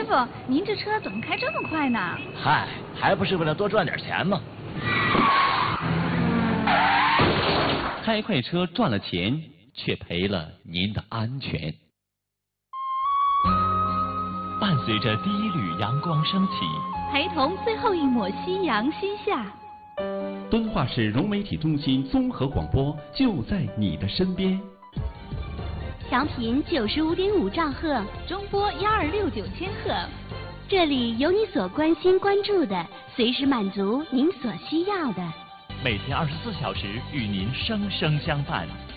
傅，您这车怎么开这么快呢？ 嗨，还不是为了多赚点钱吗？ 开快车赚了钱，却赔了您的安全。 伴随着第一缕阳光升起， 陪同最后一抹夕阳西下。 敦化市融媒体中心综合广播就在你的身边。 调频95.5兆赫， 中波1269千赫。 这里有你所关心关注的，随时满足您所需要的。 每天24小时与您生生相伴。